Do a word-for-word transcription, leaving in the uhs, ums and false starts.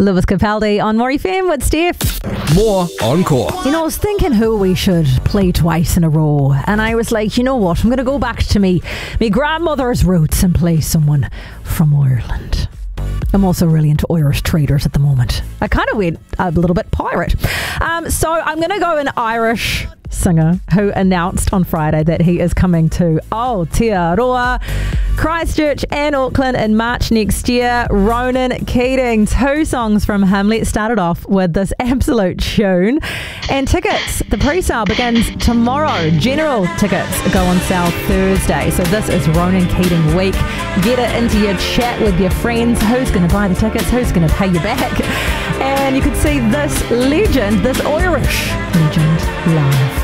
Lewis Capaldi on More F M with Steph. More Encore. You know, I was thinking who we should play twice in a row, and I was like, you know what, I'm going to go back to me, me grandmother's roots and play someone from Ireland. I'm also really into Irish traders at the moment. I kind of went a little bit pirate. Um, so I'm going to go an Irish singer who announced on Friday that he is coming to Aotearoa, Christchurch and Auckland in March next year. Ronan Keating, two songs from him. Let's start it off with this absolute tune. And tickets, the pre-sale begins tomorrow. General tickets go on sale Thursday. So this is Ronan Keating week. Get it into your chat with your friends. Who's going to buy the tickets? Who's going to pay you back? And you could see this legend, this Irish legend live.